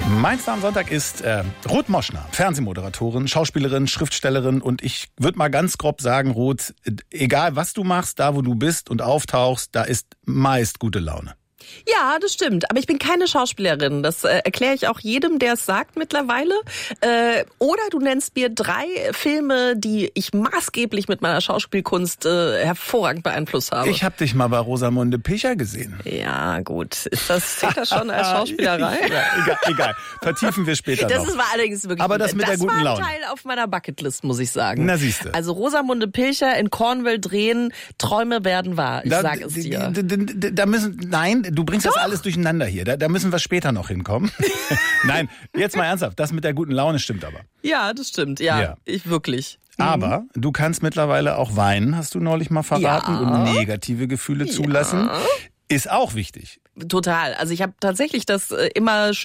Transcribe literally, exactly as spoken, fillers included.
Mein Star am Sonntag ist äh, Ruth Moschner, Fernsehmoderatorin, Schauspielerin, Schriftstellerin und ich würde mal ganz grob sagen, Ruth, egal was du machst, da wo du bist und auftauchst, da ist meist gute Laune. Ja, das stimmt. Aber ich bin keine Schauspielerin. Das äh, erkläre ich auch jedem, der es sagt mittlerweile. Äh, oder du nennst mir drei Filme, die ich maßgeblich mit meiner Schauspielkunst äh, hervorragend beeinflusst habe. Ich habe dich mal bei Rosamunde Pilcher gesehen. Ja, gut. Ist das, zählt das schon als Schauspielerei? Ja, egal, egal. Vertiefen wir später das noch. Das war allerdings wirklich... Aber das mit das der guten war ein Laune. Teil auf meiner Bucketlist, muss ich sagen. Na, siehste. Also Rosamunde Pilcher in Cornwall drehen, Träume werden wahr. Ich da, sag es dir. Da, da, da müssen, nein, du bringst Doch. das alles durcheinander hier. Da, da müssen wir später noch hinkommen. Nein, jetzt mal ernsthaft. Das mit der guten Laune stimmt aber. Ja, das stimmt. Ja, ja. ich wirklich. Aber du kannst mittlerweile auch weinen, hast du neulich mal verraten, ja. und negative Gefühle zulassen. Ja. Ist auch wichtig. Total. Also ich habe tatsächlich das immer